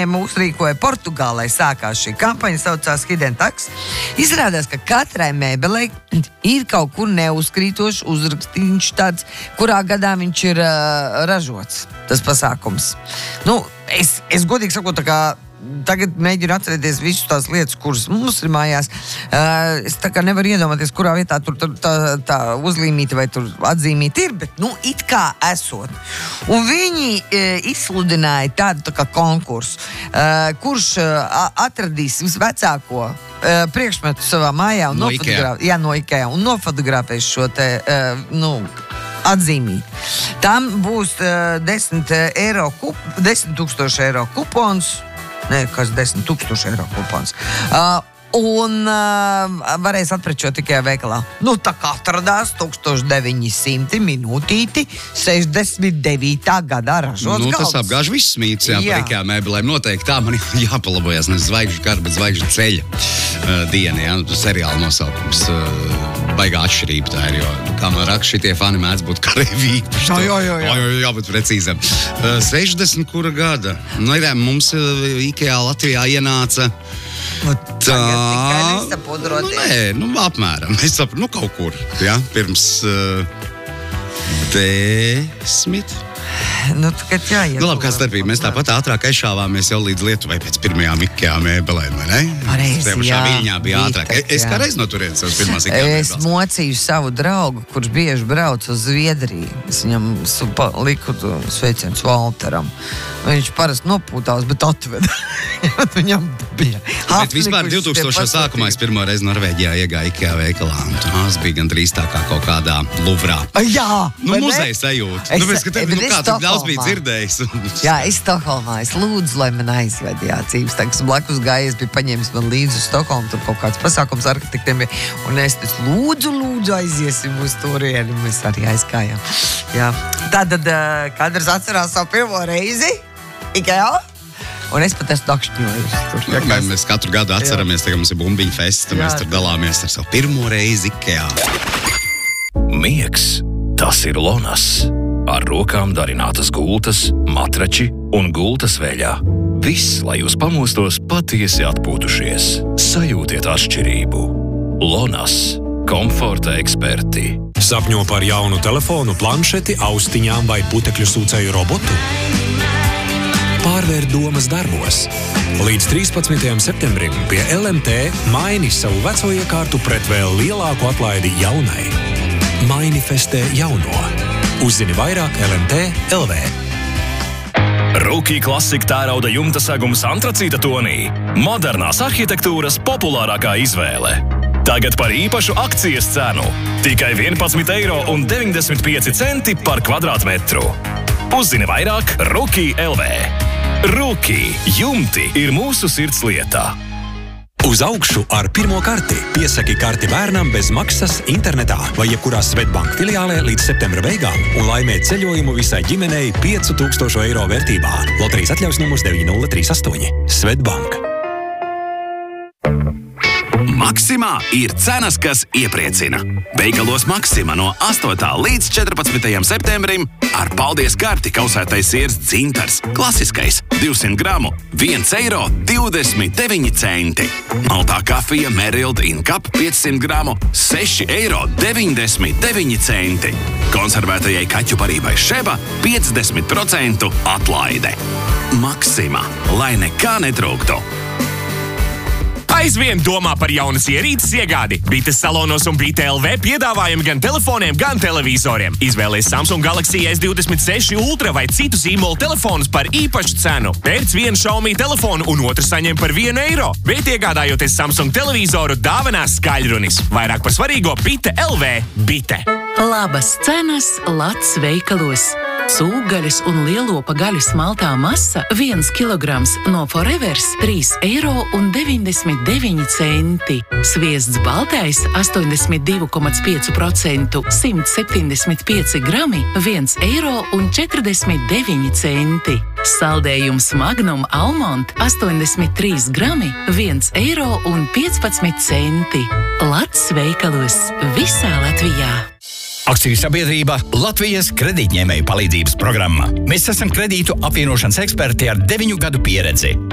uzņēma, uzrīkoja Portugālē, sākās šī kampaņa, saucās Hidden Tax. Izrādās, ka katrai mēbelei ir kaut kur neuzkrītošs uzrakstīns tāds, kurā gadā viņš ir ražots, tas pasākums. Nu, es godīgi sakot, tā kā tagad mēģinu atcerēties visus tās lietas, kuras mums ir mājās. Es tā kā nevaru iedomāties, kurā vietā tur tā uzlīmīta vai tur atzīmīta ir, bet, it kā esot. Un viņi izsludināja tādu tā kā konkursu, kurš atradīs visvecāko priekšmetu savā mājā un no IKEA un nofotografēs šo te, atzīmīt. Tam būs 10 000 eiro kupons. Nē, kas 10 000 eiro kupons. Un varēs atprečot tikai veikalā. Tā kā atradās 1900 minūtīti 69. gadā ražots galds. Tas apgāž viss mīts, par IKEA mēbelēm. Noteikti tā man jāpalabojas, ne zvaigžu kara, bet zvaigžu ceļa diena, seriāla nosaukums. Baigā atšķirība tā ir, jo, kā man raksta, šitie fani mēdz būt karavīgi. Jā, bet precīzam. 60 kura gada. Mums IKEA Latvijā ienāca apmēram. Es saprotu, kaut kur, pirms 10. Labi, kā starpība, mēs tāpat ātrāk aizšāvāmies jau līdz Lietuvai pēc pirmajām IKEA mēbelēm, vai ne? Tevušā Viļņā bija ātrāk. Es kā reiz no turienes savas pirmās IKEA mēbeles. Es mocīju savu draugu, kurš bieži brauc uz Zviedriju. Es viņam liku sveicienus Valteram. Viņš parasti nopūtās, bet atveda. Viņam bija. Bet vispār 2000. sākumā es pirmo reizi Norvēģijā iegāju IKEA veikalā. Un tās bija gandrīz tā kā kaut kādā Luvrā. Jā! Muzeja sajūta. Kā tu daudz bija dzirdējis. Jā, es Stokholmā. Es lūdzu, lai man aizved. Jā, cīms. Tā, kas blakus gājies, bija paņēmis man līdzi uz Stokholmu. Tur kaut kāds pasākums arhitektiem bija. Un es lūdzu, aiziesim uz turieni. Mēs arī aizkājām. Jā. Tātad katrs atcerās savu pirmo reizi IKEA. Un es pat esmu dakšķņojis. Mēs katru gadu atceramies, tagad mums ir bumbiņu fests, un mēs tur dalāmies ar savu pirmo reizi IKEA. Miegs, tas ir Lonas. Ar rokām darinātas gultas, matrači un gultas veļā. Viss, lai jūs pamostos patiesi atpūtušies. Sajūtiet atšķirību. Lonas. Komforta eksperti. Sapņo par jaunu telefonu, planšeti, austiņām vai putekļu sūcēju robotu? Pārvērt domas darbos. Līdz 13. septembrim pie LMT maini savu veco iekārtu pret vēl lielāku atlaidi jaunai. Manifestē jauno. Uzzini vairāk LMT LV. Rookie klasika tērauda jumta segums antracīta tonī. Modernās arhitektūras populārākā izvēle. Tagad par īpašu akcijas cenu. Tikai 11,95 eiro par kvadrātmetru. Uzzini vairāk Rookie LV. Rookie jumti ir mūsu sirds lietā. Uz augšu ar pirmo karti. Piesaki karti bērnam bez maksas internetā vai jebkurā Svetbank filiālē līdz septembra beigām un laimē ceļojumu visai ģimenei 5000 eiro vērtībā. Loterijas atļaus numurs 9038. Svetbank. Maksimā ir cenas, kas iepriecina. Veikalos Maksima no 8. līdz 14. septembrim ar paldies karti kausētais siers dzintars. Klasiskais 200 gramu 1,29 eiro. Maltā kafija Merild in Cup 500 gramu 6,99 eiro. Konservētajai kaķu parībai Šeba 50% atlaide. Maksima, lai nekā netrūktu. Aizvien domā par jaunas ierīces iegādi. Bites salonos un Bite LV piedāvājumi gan telefoniem, gan televizoriem. Izvēlies Samsung Galaxy S26 Ultra vai citu zīmolu telefonus par īpašu cenu. Pērc vienu Xiaomi telefonu un otru saņem par 1 eiro. Bet iegādājoties Samsung televizoru, dāvinās skaļrunis. Vairāk par svarīgo Bite LV. Bite. Labas cenas Lats veikalos. Sūkgaļas un lielopa gaļas maltā masa 1 kilograms no Forevers 3,99 eiro. Sviests baltais 82,5%, 175 grami 1,49 eiro. Saldējums Magnum Almond 83 grami 1,15 eiro. Lats veikalos visā Latvijā. Akciju sabiedrība Latvijas kredītņēmēju palīdzības programma. Mēs esam kredītu apvienošanas eksperti ar 9 gadu pieredzi.